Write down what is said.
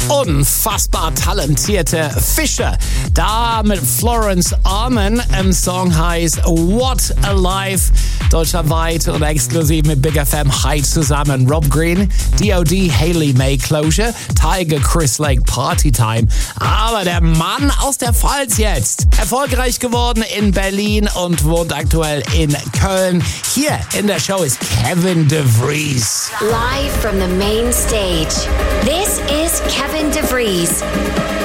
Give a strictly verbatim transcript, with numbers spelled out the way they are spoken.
unfassbar talentierte Fischer. Da mit Florence Arman im Song heißt What a Life. Deutschlandweit und exklusiv mit Big F M High zusammen. Rob Green, D O D, Hayley May Closure, Tiger, Chris Lake, Party Time. Aber der Mann aus der Pfalz jetzt. Erfolgreich geworden in Berlin und wohnt aktuell in Köln. Hier in der Show ist Kevin DeVries. Live from the main stage. This is Kevin DeVries.